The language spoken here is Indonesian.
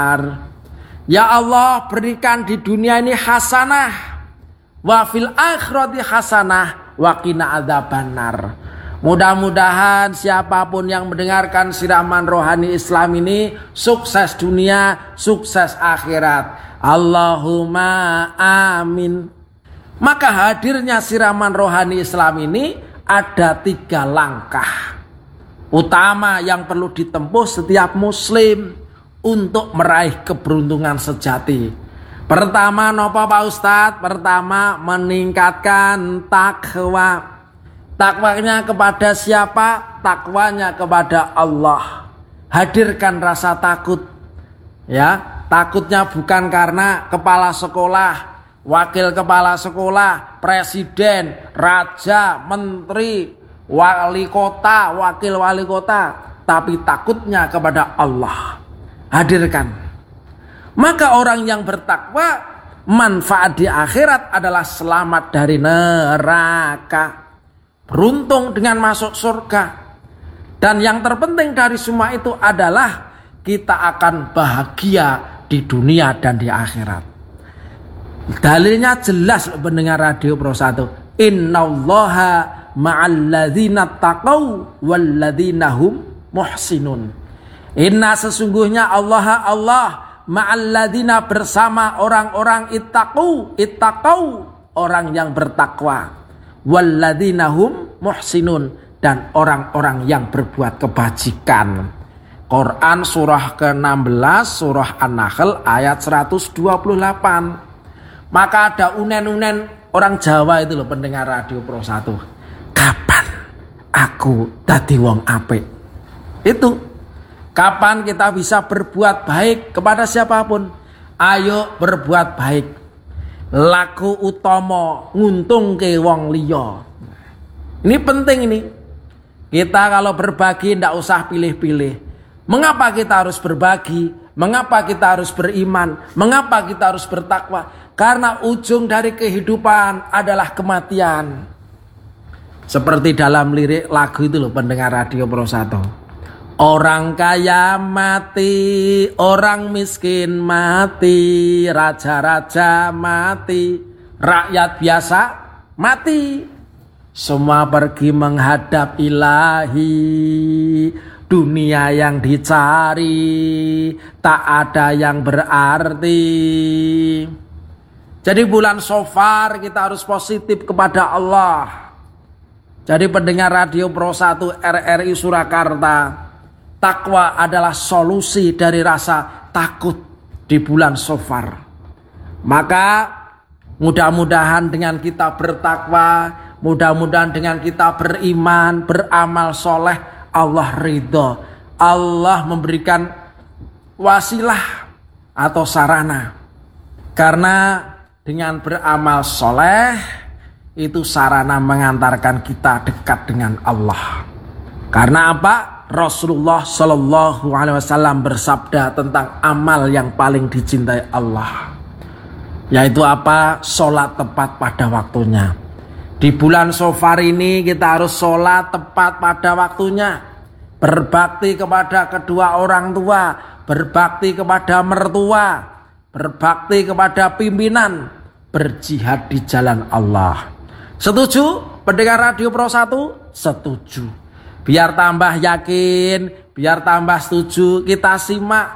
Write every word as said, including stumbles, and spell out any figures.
Ya Allah, berikan di dunia ini hasanah, wa fil akhirati hasanah, wa qina adzabannar. Mudah-mudahan siapapun yang mendengarkan siraman rohani Islam ini sukses dunia, sukses akhirat. Allahumma amin. Maka hadirnya siraman rohani Islam ini ada tiga langkah utama yang perlu ditempuh setiap muslim untuk meraih keberuntungan sejati. Pertama, nopo Pak Ustadz? Pertama, meningkatkan takwa. Takwanya kepada siapa? Takwanya kepada Allah. Hadirkan rasa takut. Ya, takutnya bukan karena kepala sekolah, wakil kepala sekolah, presiden, raja, menteri, wali kota, wakil wali kota, tapi takutnya kepada Allah. Hadirkan. Maka orang yang bertakwa, manfaat di akhirat adalah selamat dari neraka, beruntung dengan masuk surga. Dan yang terpenting dari semua itu adalah kita akan bahagia di dunia dan di akhirat. Dalilnya jelas pendengar Radio Pro satu. Innallaha ma'alladzina taqaw walladzina hum muhsinun. Inna sesungguhnya Allah Allah ma'alladzina bersama orang-orang ittaqu ittaqau, orang yang bertakwa, walladzina hum muhsinun, dan orang-orang yang berbuat kebajikan. Quran surah ke enam belas, surah An-Nahl ayat seratus dua puluh delapan. Maka ada unen-unen orang Jawa itu loh pendengar Radio Pro satu. Kapan aku dadi wong apik? Itu kapan kita bisa berbuat baik kepada siapapun? Ayo berbuat baik. Laku utama nguntungke wong liya. Ini penting ini. Kita kalau berbagi tidak usah pilih-pilih. Mengapa kita harus berbagi? Mengapa kita harus beriman? Mengapa kita harus bertakwa? Karena ujung dari kehidupan adalah kematian. Seperti dalam lirik lagu itu loh pendengar Radio Pro satu. Orang kaya mati, orang miskin mati, raja-raja mati, rakyat biasa mati. Semua pergi menghadap ilahi. Dunia yang dicari tak ada yang berarti. Jadi bulan Shofar kita harus positif kepada Allah. Jadi pendengar Radio Pro satu R R I Surakarta, takwa adalah solusi dari rasa takut di bulan Shofar. Maka mudah-mudahan dengan kita bertakwa, mudah-mudahan dengan kita beriman, beramal soleh, Allah ridho. Allah memberikan wasilah atau sarana. Karena dengan beramal soleh itu sarana mengantarkan kita dekat dengan Allah. Karena apa? Rasulullah Shallallahu Alaihi Wasallam bersabda tentang amal yang paling dicintai Allah, yaitu apa? Sholat tepat pada waktunya. Di bulan Shofar ini kita harus sholat tepat pada waktunya. Berbakti kepada kedua orang tua, berbakti kepada mertua, berbakti kepada pimpinan, berjihad di jalan Allah. Setuju pendengar Radio Pro satu? Setuju. Biar tambah yakin, biar tambah setuju, kita simak